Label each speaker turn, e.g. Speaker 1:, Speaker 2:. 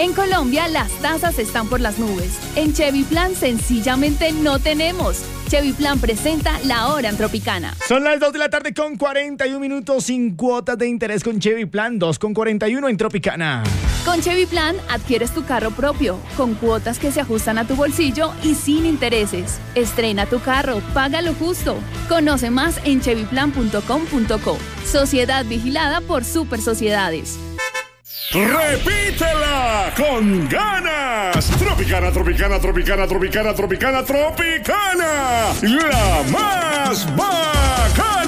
Speaker 1: En Colombia, las tasas están por las nubes. En Chevy Plan, sencillamente no tenemos. Chevy Plan presenta La Hora en Tropicana.
Speaker 2: Son las 2 de la tarde con 41 minutos sin cuotas de interés con Chevy Plan, 2,41 en Tropicana.
Speaker 1: Con Chevy Plan, adquieres tu carro propio, con cuotas que se ajustan a tu bolsillo y sin intereses. Estrena tu carro, paga lo justo. Conoce más en chevyplan.com.co. Sociedad vigilada por Super Sociedades.
Speaker 3: ¡Repítela con ganas! Tropicana, Tropicana, Tropicana, Tropicana, Tropicana, Tropicana. La más bacana.